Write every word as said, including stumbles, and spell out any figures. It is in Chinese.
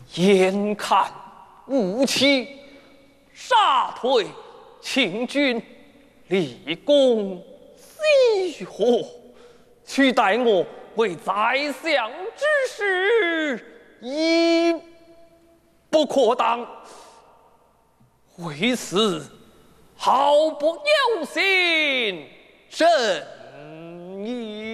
眼看吴起杀退秦军，立功西河，取代我为宰相之事，亦不可当。为此毫不由心，甚矣。